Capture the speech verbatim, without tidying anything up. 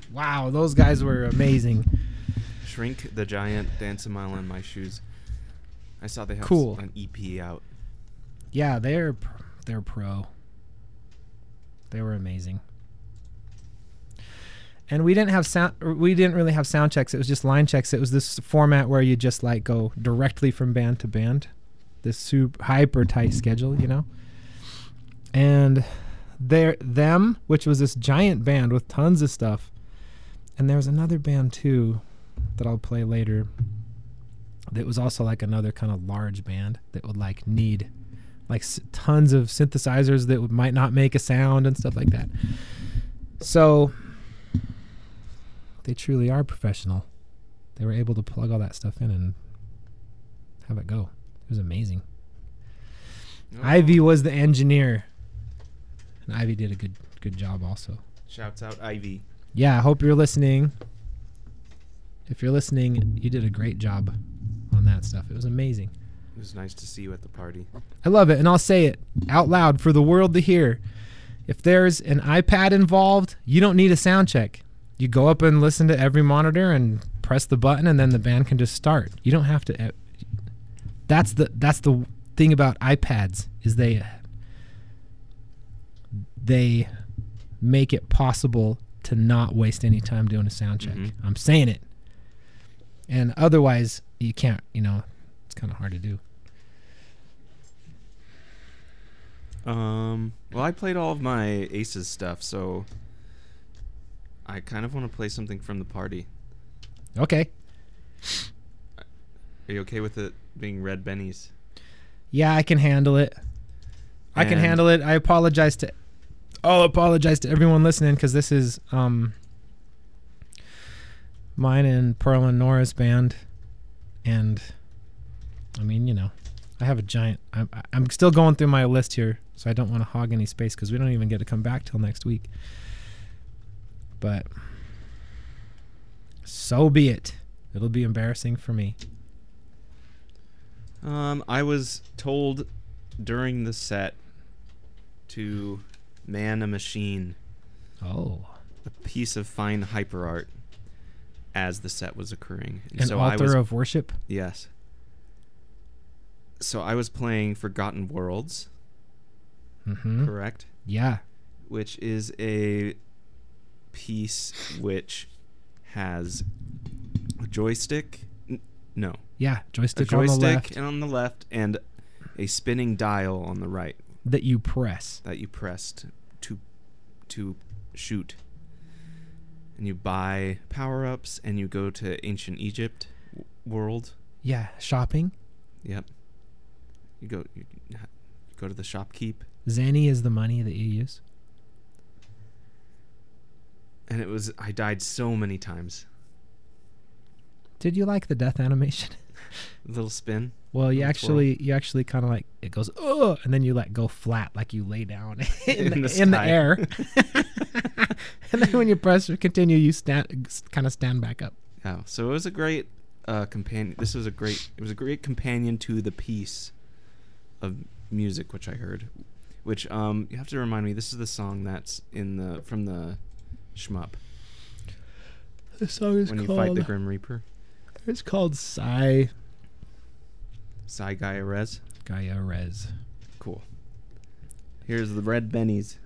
Wow, those guys were amazing. Shrink the Giant, Dance a Mile in My Shoes. I saw they have Cool. an E P out. Yeah, they're they're pro. They were amazing. And we didn't have sound. We didn't really have sound checks. It was just line checks. It was this format where you just like go directly from band to band, this super hyper tight schedule, you know. And there, them, which was this giant band with tons of stuff, and there was another band too that I'll play later. That was also like another kind of large band that would like need like s- tons of synthesizers that would, might not make a sound and stuff like that. So. They truly are professional. They were able to plug all that stuff in and have it go. It was amazing. Oh. Ivy was the engineer. And Ivy did a good good job also. Shouts out Ivy. Yeah, I hope you're listening. If you're listening, you did a great job on that stuff. It was amazing. It was nice to see you at the party. I love it, and I'll say it out loud for the world to hear. If there's an iPad involved, you don't need a sound check. You go up and listen to every monitor and press the button, and then the band can just start. You don't have to. Uh, that's the that's the thing about iPads is they they make it possible to not waste any time doing a sound check. Mm-hmm. I'm saying it, and otherwise you can't. You know, it's kind of hard to do. Um. Well, I played all of my Aces stuff, so. I kind of want to play something from the party. Okay. Are you okay with it being Red Bennies? Yeah, I can handle it. I can And- handle it. I apologize to. I'll apologize to everyone listening because this is um mine and Pearl and Nora's band, and I mean, you know, I have a giant. I'm I'm still going through my list here, so I don't want to hog any space because we don't even get to come back till next week. But so be it. It'll be embarrassing for me. Um, I was told during the set to man a machine, Oh. a piece of fine hyper art, as the set was occurring. And An so I altar was, of worship? yes. So I was playing Forgotten Worlds, Mm-hmm. correct? Yeah. Which is a piece which has a joystick. N- no. Yeah. A Joystick, on the joystick left and on the left and a spinning dial on the right that you press. that you pressed to to shoot. And you buy power-ups and you go to ancient Egypt w- world. Yeah. Shopping. Yep. You go you, you go to the shopkeep. Zanny is the money that you use. And it was I died so many times. Did you like the death animation? Little spin. Well, you Little actually, you actually kind of like it goes, oh, and then you let go flat, like you lay down in, In the, the in the sky. air. And then when you press continue, you stand, kind of stand back up. Yeah. So it was a great uh, companion. This was a great. It was a great companion to the piece of music which I heard. Which um, you have to remind me. This is the song that's in the from the shmup The song is when you fight the Grim Reaper. It's called Sai Sai Gaia Rez. Gaia Rez. Cool. Here's the Red Bennies.